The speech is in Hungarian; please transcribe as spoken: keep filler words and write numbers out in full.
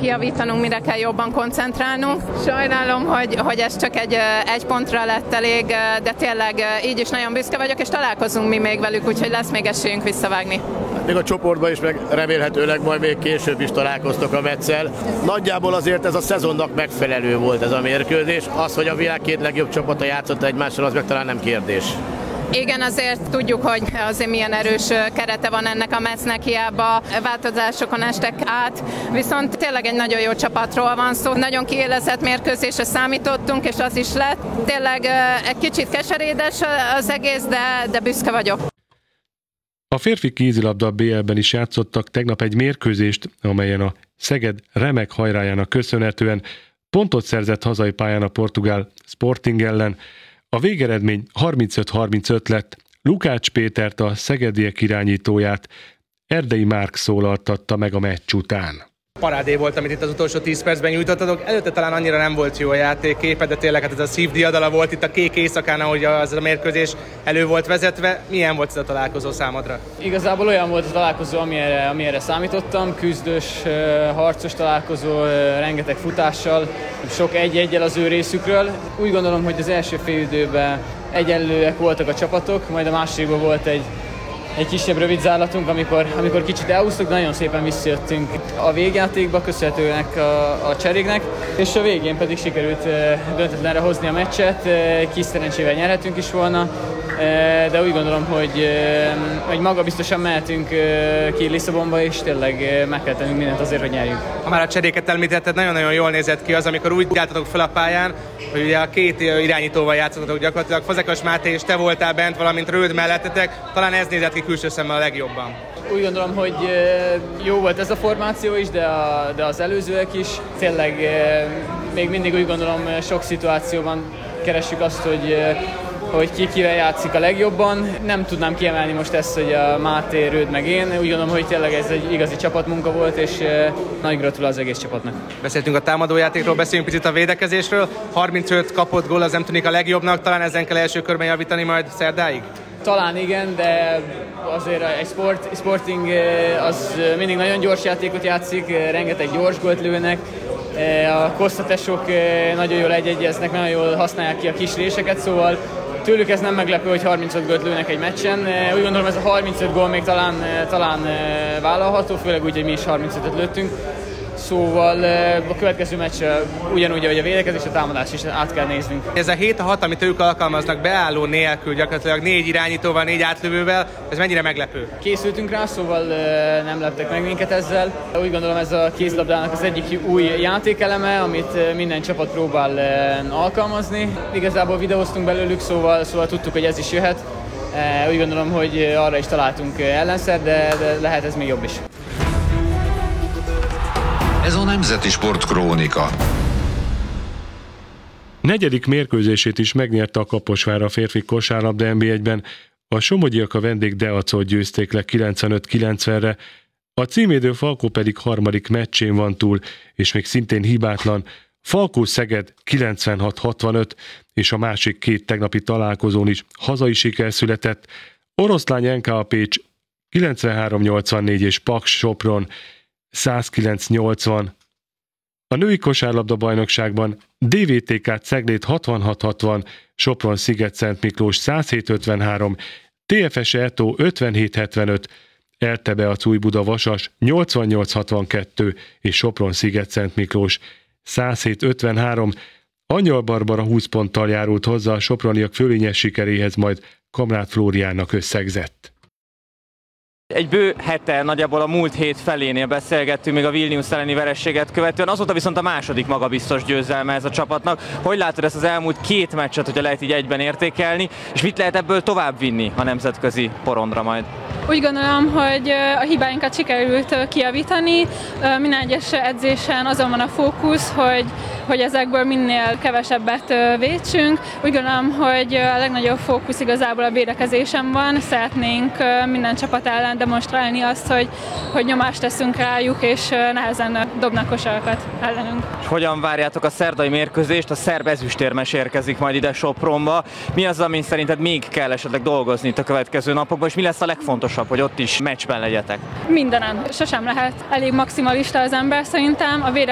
kijavítanunk, mire kell jobban koncentrálnunk. Sajnálom, hogy, hogy ez csak egy, egy pontra lett elég, de tényleg így is nagyon büszke vagyok, és találkozunk mi még velük, úgyhogy lesz még esélyünk visszavágni. Még a csoportban is, meg remélhetőleg majd még később is találkoztok a Metszel. Nagyjából azért ez a szezonnak megfelelő volt ez a mérkőzés. Az, hogy a világ két legjobb csapata játszott egymással, az meg talán nem kérdés. Igen, azért tudjuk, hogy azért milyen erős kerete van ennek a Metsznek, hiába változásokon estek át, viszont tényleg egy nagyon jó csapatról van szó. Nagyon kiélezett mérkőzésre számítottunk, és az is lett. Tényleg egy kicsit keserédes az egész, de, de büszke vagyok. A férfi kézilabda bé el-ben is játszottak tegnap egy mérkőzést, amelyen a Szeged remek hajrájának köszönhetően pontot szerzett hazai pályán a portugál Sporting ellen. A végeredmény harmincöt harmincöt lett. Lukács Pétert, a szegediek irányítóját Erdei Márk szólaltatta meg a meccs után. Parádé volt, amit itt az utolsó tíz percben nyújtottatok. Előtte talán annyira nem volt jó a játékképe, de tényleg hát ez a szívdiadala volt itt a kék éjszakán, ahogy az a mérkőzés elő volt vezetve. Milyen volt ez a találkozó számodra? Igazából olyan volt a találkozó, amire, amire számítottam. Küzdős, harcos találkozó, rengeteg futással, sok egy-egyel az ő részükről. Úgy gondolom, hogy az első félidőben egyenlőek voltak a csapatok, majd a másodikban volt egy Egy kisebb rövid zárlatunk, amikor, amikor kicsit elhúztuk, nagyon szépen visszajöttünk a végjátékba, köszönhetőnek a, a cseréknek, és a végén pedig sikerült döntetlenre hozni a meccset, kis szerencsével nyerhetünk is volna, de úgy gondolom, hogy, hogy magabiztosan mehetünk ki Lisszabonba, és tényleg meg kell tennünk mindent azért, hogy nyerjünk. Ha már a cseréket említetted, nagyon-nagyon jól nézett ki az, amikor úgy álltatok fel a pályán, hogy ugye a két irányítóval játszottatok gyakorlatilag, Fazekas Máté és te voltál bent, valamint Röld mellettetek, talán ez nézett ki külső szemmel a legjobban. Úgy gondolom, hogy jó volt ez a formáció is, de, a, de az előzőek is. Tényleg még mindig úgy gondolom, sok szituációban keressük azt, hogy hogy ki kivel játszik a legjobban. Nem tudnám kiemelni most ezt, hogy a Máté, Röld meg én. Úgy gondolom, hogy tényleg ez egy igazi csapatmunka volt, és nagy gratulál az egész csapatnak. Beszéltünk a támadójátékról, beszéljünk picit a védekezésről. harmincöt kapott gól, az nem tűnik a legjobbnak, talán ezen kell első körben javítani majd szerdáig? Talán igen, de azért egy sport, Sporting az mindig nagyon gyors játékot játszik, rengeteg gyors gólt lőnek, a kosztatesok nagyon jól egy-egyeznek, nagyon jól használják ki a kis réseket, szóval tőlük ez nem meglepő, hogy harmincöt gólt lőnek egy meccsen. Úgy gondolom, ez a harmincöt gól még talán, talán vállalható, főleg úgy, hogy mi is harmincötöt lőttünk. Szóval a következő meccs ugyanúgy, ahogy a védekezés, a támadás is át kell néznünk. Ez a hét hat, amit ők alkalmaznak beálló nélkül, gyakorlatilag négy irányítóval, négy átlövővel, ez mennyire meglepő? Készültünk rá, szóval nem leptek meg minket ezzel. Úgy gondolom, ez a kézilabdának az egyik új játékeleme, amit minden csapat próbál alkalmazni. Igazából videóztunk belőlük, szóval, szóval tudtuk, hogy ez is jöhet. Úgy gondolom, hogy arra is találtunk ellenszer, de, de lehet ez még jobb is. Ez a Nemzeti Sport Krónika. Negyedik mérkőzését is megnyerte a Kaposvár a férfi kosárlabda en bé egyben. A somogyiak a vendég Deacot győzték le kilencvenöt kilencvenre, a címvédő Falkó pedig harmadik meccsén van túl, és még szintén hibátlan. Falkó-Szeged kilencvenhat hatvanöt, és a másik két tegnapi találkozón is hazai siker született. Oroszlány en ká a Pécs kilencvenhárom nyolcvannégy és Paks Sopron száz kilenc nyolcvan. A női kosárlabda bajnokságban dé vé té ká Ceglét hatvanhat hatvan, Sopron Sziget-Szent Miklós száz hét ötvenhárom, té ef es Eto ötvenhét hetvenöt, Eltebe a Újbuda Vasas nyolcvannyolc hatvankettő és Sopron Sziget-Szent Miklós száz hét ötvenhárom. Angyal Barbara húsz ponttal járult hozzá a soproniak fölényes sikeréhez, majd Kamrát Flóriánnak összegzett. Egy bő hete, nagyjából a múlt hét felénél beszélgettünk még a Vilnius elleni vereséget követően, azóta viszont a második magabiztos győzelme ez a csapatnak. Hogy látod ezt az elmúlt két meccset, hogyha lehet így egyben értékelni, és mit lehet ebből tovább vinni a nemzetközi porondra majd? Úgy gondolom, hogy a hibáinkat sikerült kijavítani. Minden egyes edzésen azon van a fókusz, hogy, hogy ezekből minél kevesebbet vétsünk. Úgy gondolom, hogy a legnagyobb fókusz igazából a védekezésen van. Szeretnénk minden csapat ellen demonstrálni azt, hogy, hogy nyomást teszünk rájuk, és nehezen dobnak kosarakat ellenünk. És hogyan várjátok a szerdai mérkőzést? A szerb ezüstérmes érkezik majd ide Sopronba. Mi az, amin szerinted még kell esetleg dolgozni itt a következő napokban, és mi lesz a legfontosabb, hogy ott is meccsben legyetek? Mindenem. Sosem lehet elég maximalista az ember szerintem. A